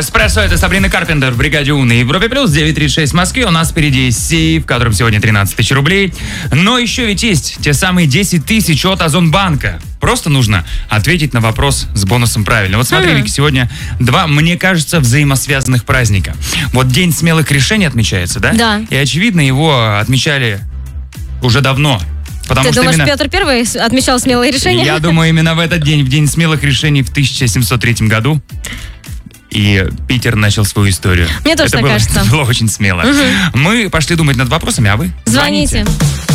Эспрессо, это Сабрина Карпентер в бригаде У на Европе Плюс, 9:36 в Москве. У нас впереди сейф, в котором сегодня 13 тысяч рублей. Но еще ведь есть те самые 10 тысяч от Озонбанка. Просто нужно ответить на вопрос с бонусом правильно. Вот смотри, Вики, сегодня два, мне кажется, взаимосвязанных праздника. Вот День смелых решений отмечается, да? Да. И, очевидно, его отмечали уже давно. Потому Ты что думаешь, именно... Петр Первый отмечал смелые решения? Я думаю, именно в этот день, в День смелых решений в 1703 году, и Питер начал свою историю. Мне тоже так кажется. Это было очень смело. Мы пошли думать над вопросами, а вы? Звоните.